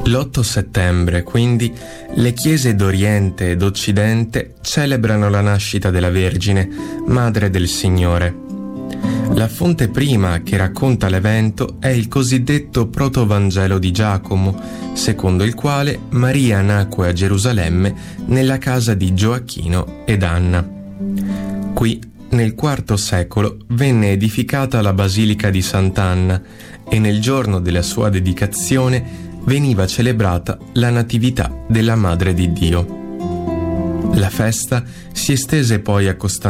L'8 settembre, quindi, le chiese d'Oriente ed Occidente celebrano la nascita della Vergine, Madre del Signore. La fonte prima che racconta l'evento è il cosiddetto Protovangelo di Giacomo, secondo il quale Maria nacque a Gerusalemme nella casa di Gioacchino ed Anna. Qui, nel IV secolo, venne edificata la Basilica di Sant'Anna e nel giorno della sua dedicazione veniva celebrata la Natività della Madre di Dio. La festa si estese poi a Costantinopoli